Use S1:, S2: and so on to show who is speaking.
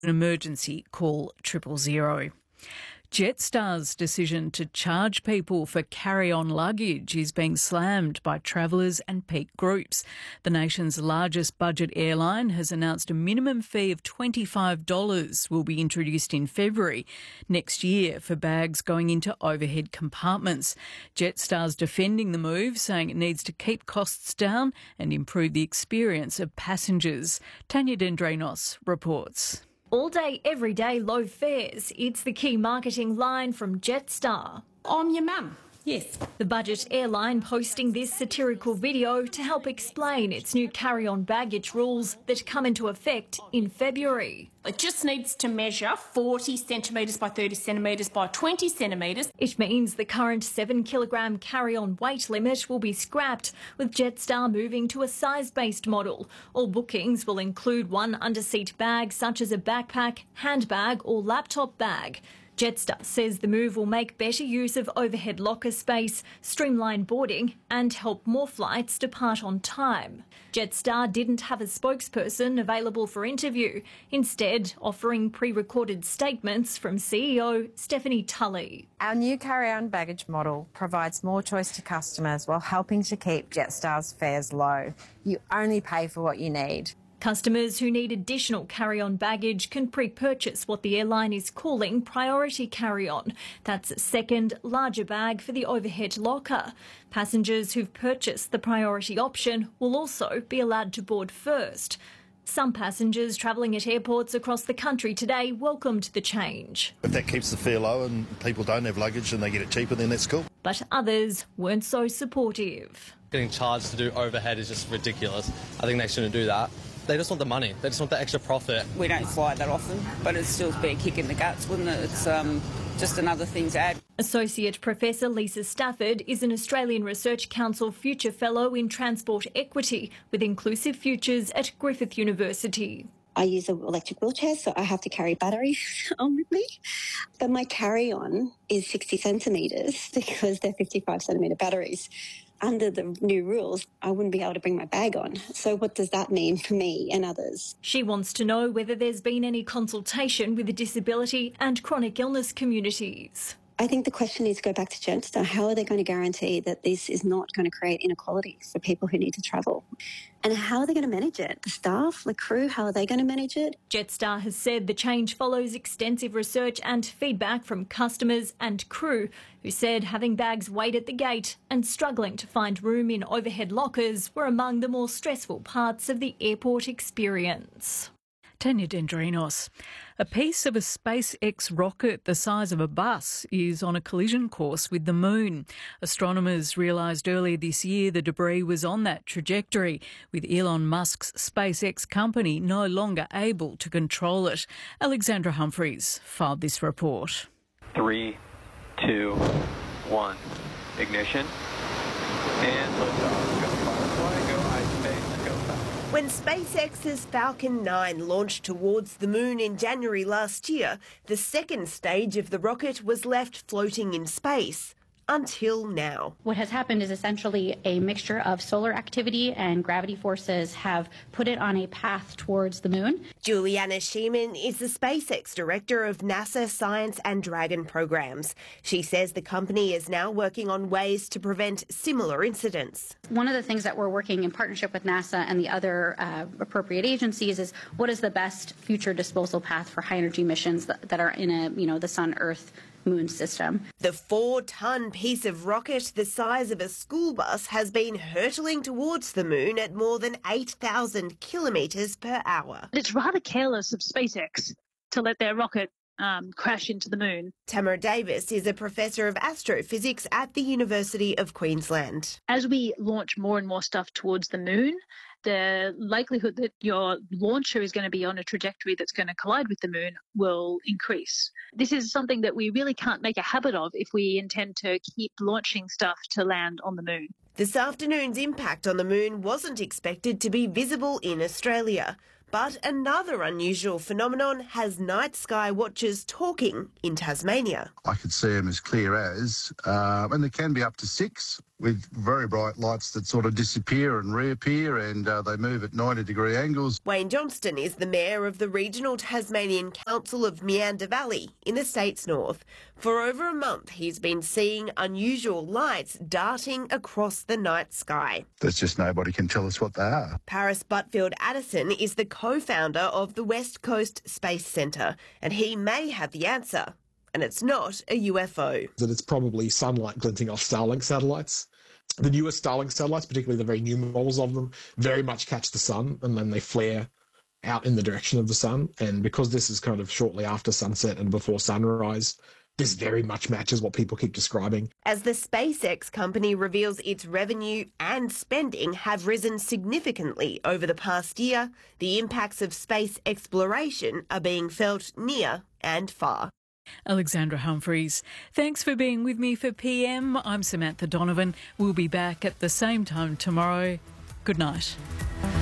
S1: An emergency, call 000. Jetstar's decision to charge people for carry-on luggage is being slammed by travellers and peak groups. The nation's largest budget airline has announced a minimum fee of $25 will be introduced in February next year for bags going into overhead compartments. Jetstar's defending the move, saying it needs to keep costs down and improve the experience of passengers. Tanya Dendrinos reports.
S2: All day, every day, low fares. It's the key marketing line from Jetstar.
S3: I'm your mum. Yes.
S2: The budget airline posting this satirical video to help explain its new carry-on baggage rules that come into effect in February.
S3: It just needs to measure 40 centimetres by 30 centimetres by 20 centimetres.
S2: It means the current 7-kilogram carry-on weight limit will be scrapped, with Jetstar moving to a size-based model. All bookings will include one under-seat bag, such as a backpack, handbag or laptop bag. Jetstar says the move will make better use of overhead locker space, streamline boarding and help more flights depart on time. Jetstar didn't have a spokesperson available for interview, instead offering pre-recorded statements from CEO Stephanie Tully.
S4: Our new carry-on baggage model provides more choice to customers while helping to keep Jetstar's fares low. You only pay for what you need.
S2: Customers who need additional carry-on baggage can pre-purchase what the airline is calling priority carry-on. That's a second, larger bag for the overhead locker. Passengers who've purchased the priority option will also be allowed to board first. Some passengers travelling at airports across the country today welcomed the change.
S5: If that keeps the fare low and people don't have luggage and they get it cheaper, then that's cool.
S2: But others weren't so supportive.
S6: Getting charged to do overhead is just ridiculous. I think they shouldn't do that. They just want the money. They just want the extra profit.
S7: We don't fly that often, but it'd still be a kick in the guts, wouldn't it? It's just another thing to add.
S2: Associate Professor Lisa Stafford is an Australian Research Council Future Fellow in Transport Equity with Inclusive Futures at Griffith University.
S8: I use an electric wheelchair, so I have to carry batteries on with me. But my carry-on is 60 centimetres because they're 55 centimetre batteries. Under the new rules, I wouldn't be able to bring my bag on. So what does that mean for me and others?
S2: She wants to know whether there's been any consultation with the disability and chronic illness communities.
S8: I think the question needs to go back to Jetstar. How are they going to guarantee that this is not going to create inequalities for people who need to travel? And how are they going to manage it? The staff, the crew, how are they going to manage it?
S2: Jetstar has said the change follows extensive research and feedback from customers and crew who said having bags wait at the gate and struggling to find room in overhead lockers were among the more stressful parts of the airport experience.
S1: Tanya Dendrinos. A piece of a SpaceX rocket the size of a bus is on a collision course with the moon. Astronomers realised earlier this year the debris was on that trajectory, with Elon Musk's SpaceX company no longer able to control it. Alexandra Humphreys filed this report.
S9: 3, 2, 1. Ignition. And liftoff. Go Firefly, go iSpace, go Falcon.
S10: When SpaceX's Falcon 9 launched towards the moon in January last year, the second stage of the rocket was left floating in space. Until now.
S11: What has happened is essentially a mixture of solar activity and gravity forces have put it on a path towards the moon.
S10: Juliana Schiemann is the SpaceX director of NASA Science and Dragon programs. She says the company is now working on ways to prevent similar incidents.
S11: One of the things that we're working in partnership with NASA and the other appropriate agencies is what is the best future disposal path for high energy missions that are in the Sun-Earth moon system.
S10: The 4-ton piece of rocket the size of a school bus has been hurtling towards the moon at more than 8,000 kilometres per hour.
S12: It's rather careless of SpaceX to let their rocket crash into the moon.
S10: Tamara Davis is a professor of astrophysics at the University of Queensland.
S12: As we launch more and more stuff towards the moon, the likelihood that your launcher is going to be on a trajectory that's going to collide with the moon will increase. This is something that we really can't make a habit of if we intend to keep launching stuff to land on the moon.
S10: This afternoon's impact on the moon wasn't expected to be visible in Australia. But another unusual phenomenon has night sky watchers talking in Tasmania.
S13: I could see them as clear as, and there can be up to 6 with very bright lights that sort of disappear and reappear, and they move at 90-degree angles.
S10: Wayne Johnston is the mayor of the regional Tasmanian Council of Meander Valley in the state's north. For over a month, he's been seeing unusual lights darting across the night sky.
S13: There's just nobody can tell us what they are.
S10: Paris Butfield Addison is the co-founder of the West Coast Space Centre, and he may have the answer. And it's not a UFO.
S14: That it's probably sunlight glinting off Starlink satellites. The newest Starlink satellites, particularly the very new models of them, very much catch the sun and then they flare out in the direction of the sun. And because this is kind of shortly after sunset and before sunrise, this very much matches what people keep describing.
S10: As the SpaceX company reveals its revenue and spending have risen significantly over the past year, the impacts of space exploration are being felt near and far.
S1: Alexandra Humphreys, thanks for being with me for PM. I'm Samantha Donovan. We'll be back at the same time tomorrow. Good night.